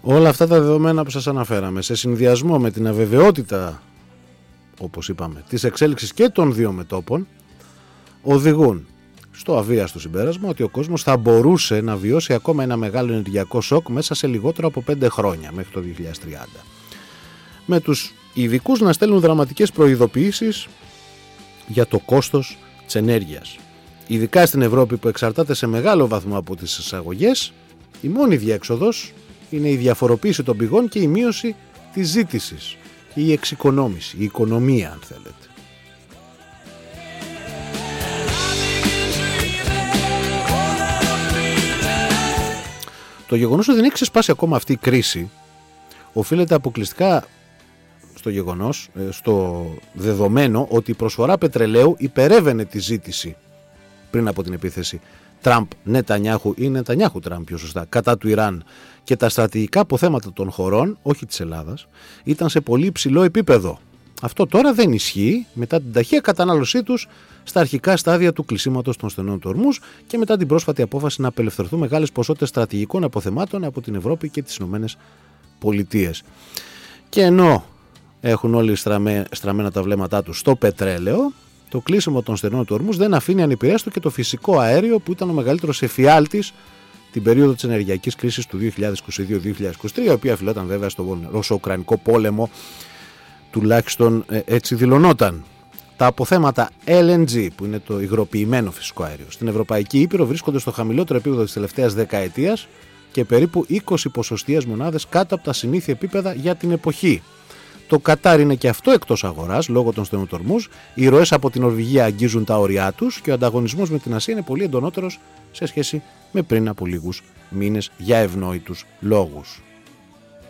Όλα αυτά τα δεδομένα που σας αναφέραμε, σε συνδυασμό με την αβεβαιότητα, όπως είπαμε, της εξέλιξης και των δύο μετώπων, οδηγούν στο αβίαστο συμπέρασμα ότι ο κόσμος θα μπορούσε να βιώσει ακόμα ένα μεγάλο ενεργειακό σοκ μέσα σε λιγότερο από 5 χρόνια, μέχρι το 2030. Με τους ειδικούς να στέλνουν δραματικές προειδοποιήσεις για το κόστος της ενέργειας. Ειδικά στην Ευρώπη που εξαρτάται σε μεγάλο βαθμό από τις εισαγωγές, η μόνη διέξοδος είναι η διαφοροποίηση των πηγών και η μείωση της ζήτησης, η εξοικονόμηση, η οικονομία αν θέλετε. Το γεγονός ότι δεν έχει ξεσπάσει ακόμα αυτή η κρίση οφείλεται αποκλειστικά στο γεγονός, στο δεδομένο ότι η προσφορά πετρελαίου υπερέβαινε τη ζήτηση πριν από την επίθεση Τραμπ-Νετανιάχου ή Νετανιάχου-Τραμπ πιο σωστά, κατά του Ιράν, και τα στρατηγικά αποθέματα των χωρών, όχι της Ελλάδας, ήταν σε πολύ υψηλό επίπεδο. Αυτό τώρα δεν ισχύει μετά την ταχεία κατανάλωσή τους στα αρχικά στάδια του κλεισίματος των στενών του Ορμούζ και μετά την πρόσφατη απόφαση να απελευθερωθούν μεγάλες ποσότητες στρατηγικών αποθεμάτων από την Ευρώπη και τις Ηνωμένες Πολιτείες. Και ενώ έχουν όλοι στραμμένα τα βλέμματά τους στο πετρέλαιο, το κλείσιμο των στενών του Ορμούζ δεν αφήνει ανυπηρέαστο και το φυσικό αέριο που ήταν ο μεγαλύτερος εφιάλτης την περίοδο της ενεργειακής κρίσης του 2022-2023, η οποία οφειλόταν βέβαια στον Ρωσο-Ουκρανικό πόλεμο, τουλάχιστον έτσι δηλωνόταν. Τα αποθέματα LNG, που είναι το υγροποιημένο φυσικό αέριο, στην Ευρωπαϊκή Ήπειρο βρίσκονται στο χαμηλότερο επίπεδο της τελευταίας δεκαετίας και περίπου 20 ποσοστιαίες μονάδες κάτω από τα συνήθεια επίπεδα για την εποχή. Το Κατάρ είναι και αυτό εκτός αγοράς λόγω των στενών του Ορμούζ. Οι ροές από την Νορβηγία αγγίζουν τα όρια τους και ο ανταγωνισμός με την Ασία είναι πολύ εντονότερος σε σχέση με πριν από λίγους μήνες για ευνόητους λόγους.